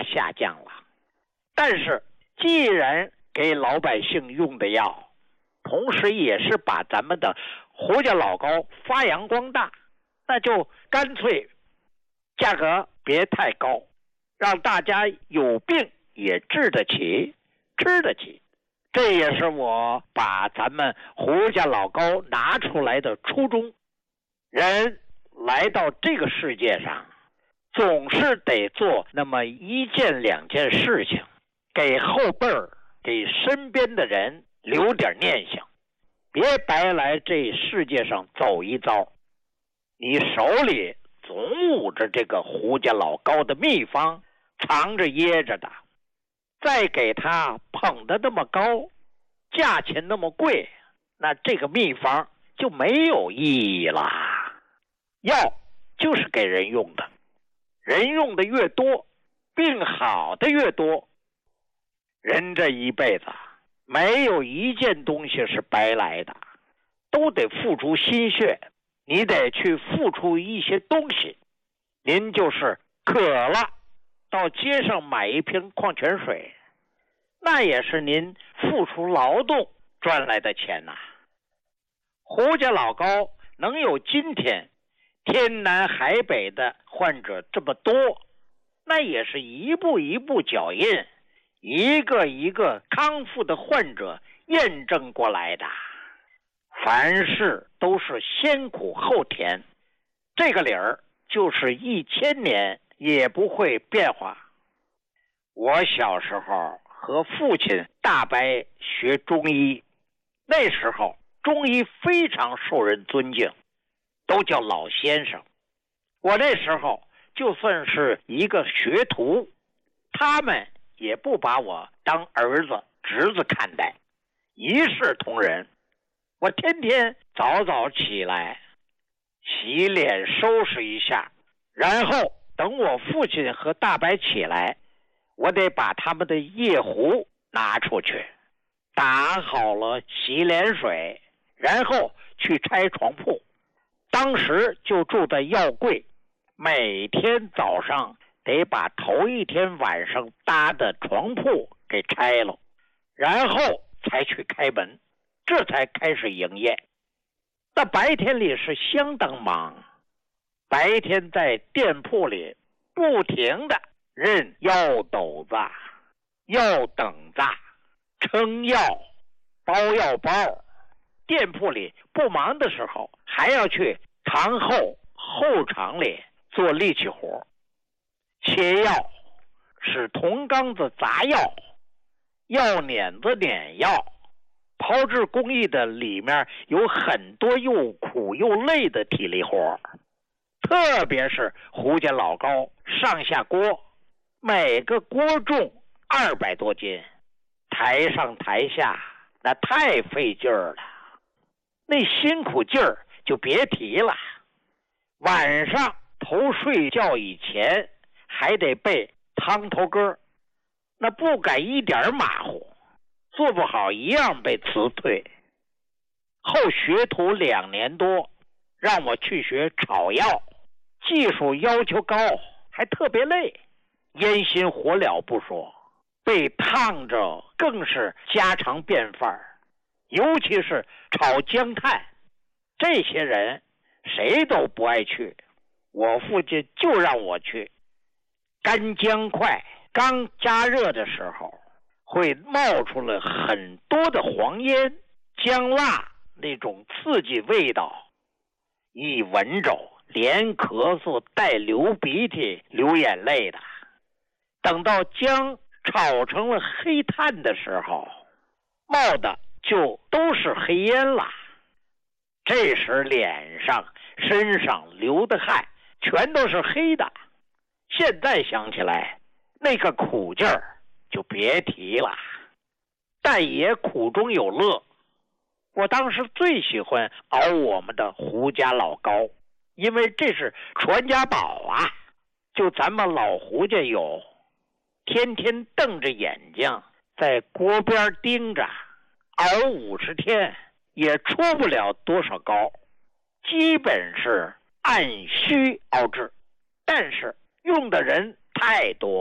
大下降了。但是既然给老百姓用的药，同时也是把咱们的胡家老高发扬光大，那就干脆价格别太高，让大家有病也治得起，吃得起。这也是我把咱们胡家老高拿出来的初衷。人来到这个世界上，总是得做那么一件两件事情，给后辈儿，给身边的人留点念想，别白来这世界上走一遭。你手里总捂着这个胡家老高的秘方，藏着掖着的，再给他捧得那么高，价钱那么贵，那这个秘方就没有意义了。药就是给人用的，人用的越多，病好的越多。人这一辈子没有一件东西是白来的，都得付出心血，你得去付出一些东西。您就是渴了，到街上买一瓶矿泉水，那也是您付出劳动赚来的钱呐。胡家老高能有今天天南海北的患者这么多，那也是一步一步脚印，一个一个康复的患者验证过来的。凡事都是先苦后甜，这个理儿就是1000年也不会变化。我小时候和父亲大伯学中医，那时候中医非常受人尊敬，都叫老先生。我那时候就算是一个学徒，他们也不把我当儿子侄子看待，一视同仁。我天天早早起来洗脸收拾一下，然后等我父亲和大伯起来，我得把他们的夜壶拿出去，打好了洗脸水，然后去拆床铺。当时就住在药柜，每天早上得把头一天晚上搭的床铺给拆了，然后才去开门，这才开始营业。那白天里是相当忙，白天在店铺里不停的认药斗子、药等子、称药、包药包。店铺里不忙的时候，还要去堂后场里做力气活，切药，使铜缸子砸药，药碾子碾药。炮制工艺的里面有很多又苦又累的体力活，特别是胡家老高上下锅，每个锅重200多斤，台上台下那太费劲儿了，那辛苦劲儿就别提了。晚上头睡觉以前还得背汤头歌，那不敢一点马虎，做不好一样被辞退。后学徒2年多，让我去学炒药，技术要求高，还特别累，烟心火燎不说，被烫着更是家常便饭，尤其是炒姜炭，这些人谁都不爱去，我父亲就让我去。干姜块刚加热的时候，会冒出了很多的黄烟，姜辣那种刺激味道，一闻着连咳嗽带流鼻涕流眼泪的。等到姜炒成了黑炭的时候，冒的就都是黑烟了。这时脸上身上流的汗全都是黑的，现在想起来那个苦劲儿就别提了，但也苦中有乐。我当时最喜欢熬我们的胡家老高，因为这是传家宝啊，就咱们老胡家有，天天瞪着眼睛在锅边盯着，熬50天也出不了多少膏，基本是按需熬制，但是用的人太多。